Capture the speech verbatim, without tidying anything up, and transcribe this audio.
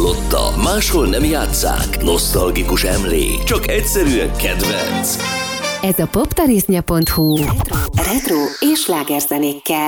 hallotta, máshol nem játsszák. Nosztalgikus emlék, csak egyszerűen kedvenc. Ez a poptarisznya pont hu retro, retro és slágerzenékkel.